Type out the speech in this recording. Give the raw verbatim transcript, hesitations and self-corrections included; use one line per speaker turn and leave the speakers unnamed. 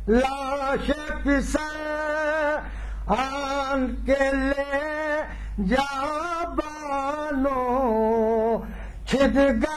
लाश पिसा आन के ले जा बानो छिद